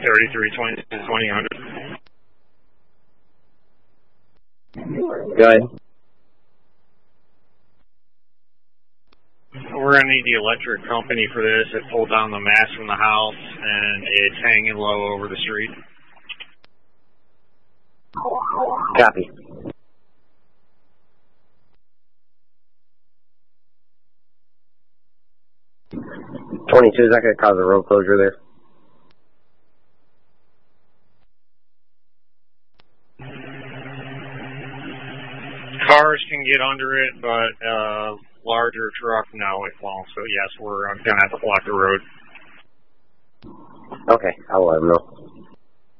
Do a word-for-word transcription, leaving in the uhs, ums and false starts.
thirty-three twenty, twenty hundred. Go ahead. We're going to need the electric company for this. It pulled down the mast from the house, and it's hanging low over the street. Copy. twenty-two, is that going to cause a road closure there? Cars can get under it, but uh, larger truck, no, it won't. So, yes, we're uh, going to have to block the road. Okay, I'll let them know.